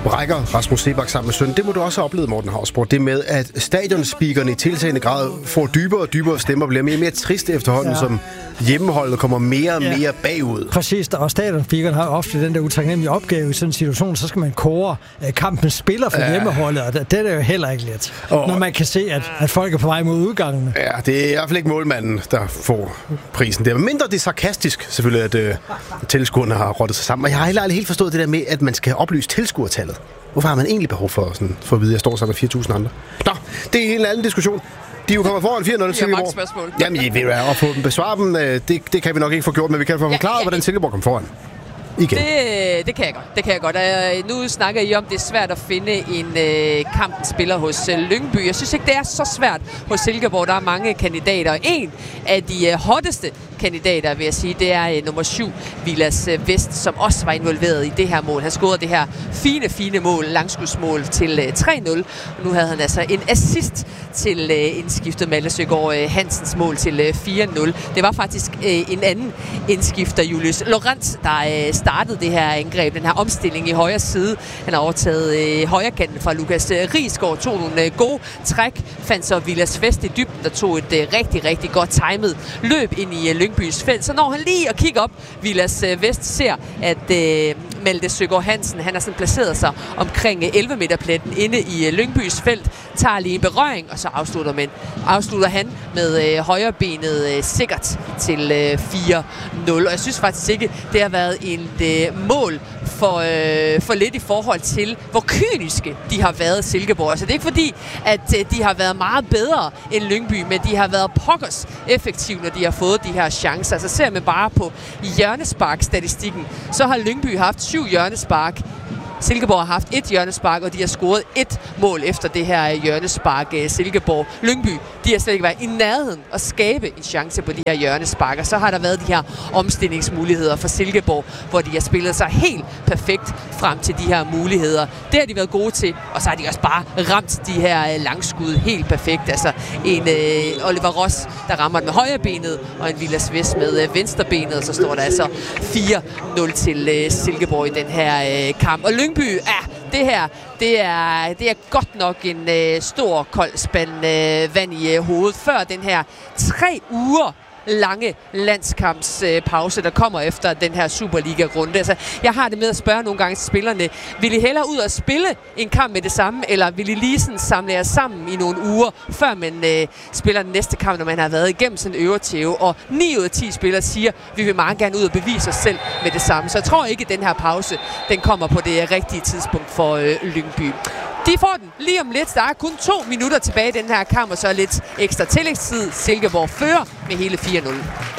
brækker Rasmus Seebach sammen med søn. Det må du også have oplevet, Morten Hausborg. Det med, at stadionspeakerne i tiltagende grad får dybere og dybere stemmer, bliver mere og mere trist efterhånden, som hjemmeholdet kommer mere og mere bagud. Præcis, og stadionspeakerne har ofte den der utaknemmelige opgave i sådan en situation, så skal man kåre kampens spiller for hjemmeholdet, og det er jo heller ikke let, når man kan se, at folk er på vej mod udgangen. Ja, det er i hvert fald ikke målmanden, der får prisen der. Mindre det er sarkastisk, selvfølgelig, at tilskuerne har rottet sig sammen. Og jeg har heller aldrig helt forstået det der med, at man skal oplyse tilskuertallet. Hvorfor har man egentlig behov for at vide, at jeg står sammen med 4.000 andre? Nå, det er en anden diskussion. De er jo kommet foran 4-0 til Silkeborg. Spørgsmål. Jamen, I vil jo at få dem besvare dem. Det kan vi nok ikke få gjort, men vi kan få forklaret, hvordan Silkeborg kom foran. Igen. Det kan jeg godt. Det kan jeg godt. Nu snakker I om, det er svært at finde en kampspiller hos Lyngby. Jeg synes ikke, det er så svært hos Silkeborg. Der er mange kandidater. En af de hotteste kandidater, vil jeg sige, det er nummer 7, Vilas Vest, som også var involveret i det her mål. Han scorede det her fine mål, langskudsmål til 3-0. Og nu havde han altså en assist til indskiftet Malte Søgaard Hansens mål til 4-0. Det var faktisk en anden indskifter, Julius Lorenz, der startede det her angreb, den her omstilling i højre side. Han har overtaget højrekanten fra Lukas Riisgaard, tog nogle gode træk, fandt så Vilas Vest i dybden, der tog et rigtig godt timet løb ind i Lyngbys felt. Så når han lige at kigge op, Vilas Vest ser, at Malte Søgaard Hansen, han har sådan placeret sig omkring 11-meterpletten inde i Lyngbys felt, tager lige en berøring, og så afslutter han med højrebenet sikkert til 4-0. Og jeg synes faktisk ikke, det har været et mål for lidt i forhold til, hvor kyniske de har været Silkeborg. Altså det er ikke fordi, at de har været meget bedre end Lyngby, men de har været pokkers effektive, når de har fået de her chancer. Så ser man bare på hjørnespark-statistikken, så har Lyngby haft 7 hjørnespark. Silkeborg har haft 1 hjørnespark, og de har scoret 1 mål efter det her hjørnespark. Silkeborg, Lyngby, de har slet ikke været i nærheden at skabe en chance på de her hjørnespark. Og så har der været de her omstillingsmuligheder for Silkeborg, hvor de har spillet sig helt perfekt frem til de her muligheder. Det har de været gode til, og så har de også bare ramt de her langskud helt perfekt. Altså en Oliver Ross, der rammer den med højre benet, og en Vilas Vest med venstre benet, og så står der altså 4-0 til Silkeborg i den her kamp. Og Lyngby, det er godt nok en stor kold spand vand i hovedet før den her 3 uger lange landskampspause, der kommer efter den her Superliga-runde. Altså, jeg har det med at spørge nogle gange til spillerne, vil I hellere ud og spille en kamp med det samme, eller vil I lige sådan samle jer sammen i nogle uger, før man spiller den næste kamp, når man har været igennem sådan en øvertæve? Og 9 ud af 10 spillere siger, vi vil meget gerne ud og bevise os selv med det samme. Så jeg tror ikke, at den her pause, den kommer på det rigtige tidspunkt for Lyngby. De får den lige om lidt. Der er kun 2 minutter tilbage i den her kamp, og så lidt ekstra tillægstid. Silkeborg fører med hele 4-0.